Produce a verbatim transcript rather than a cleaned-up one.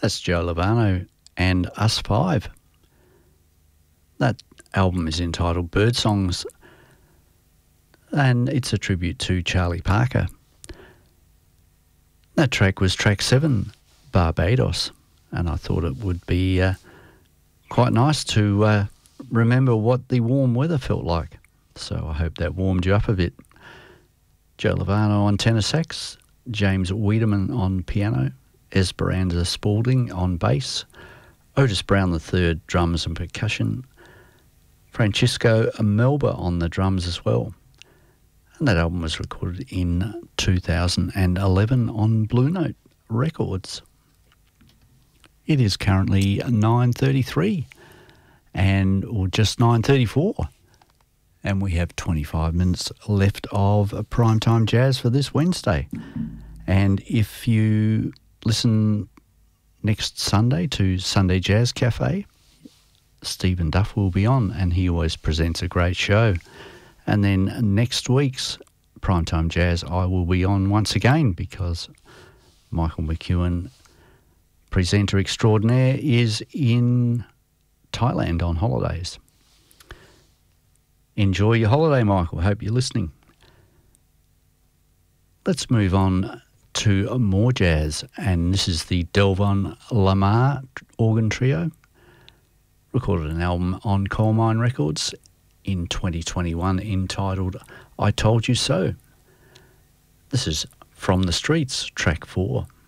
That's Joe Lovano and Us Five. That album is entitled Bird Songs, and it's a tribute to Charlie Parker. That track was track seven, Barbados, and I thought it would be uh, quite nice to uh, remember what the warm weather felt like. So I hope that warmed you up a bit. Joe Lovano on tenor sax, James Wiedemann on piano, Esperanza Spalding on bass, Otis Brown the third drums and percussion, Francisco Melba on the drums as well. And that album was recorded in two thousand eleven on Blue Note Records. It is currently nine thirty-three and or just nine thirty-four, and we have twenty-five minutes left of Primetime Jazz for this Wednesday. And if you listen next Sunday to Sunday Jazz Cafe, Stephen Duff will be on, and he always presents a great show. And then next week's Primetime Jazz I will be on once again, because Michael McEwen, presenter extraordinaire, is in Thailand on holidays. Enjoy your holiday, Michael. Hope you're listening. Let's move on to more jazz, and this is the Delvon Lamar Organ Trio. Recorded an album on Coal Mine Records in twenty twenty-one entitled I Told You So. This is From the Streets, track four.